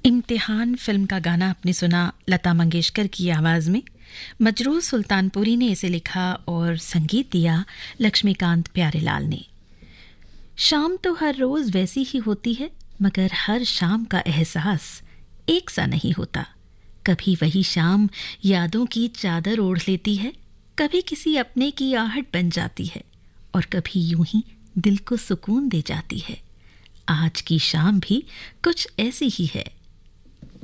इम्तिहान फिल्म का गाना आपने सुना लता मंगेशकर की आवाज़ में। मजरूह सुल्तानपुरी ने इसे लिखा और संगीत दिया लक्ष्मीकांत प्यारेलाल ने। शाम तो हर रोज़ वैसी ही होती है, मगर हर शाम का एहसास एक सा नहीं होता। कभी वही शाम यादों की चादर ओढ़ लेती है, कभी किसी अपने की आहट बन जाती है और कभी यूं ही दिल को सुकून दे जाती है। आज की शाम भी कुछ ऐसी ही है।